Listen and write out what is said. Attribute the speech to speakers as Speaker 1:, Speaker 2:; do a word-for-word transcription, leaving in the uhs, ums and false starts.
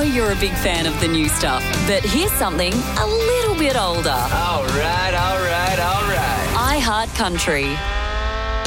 Speaker 1: you're a big fan of the new stuff, but here's something a little bit older.
Speaker 2: All right, all right, all right.
Speaker 1: I Heart Country.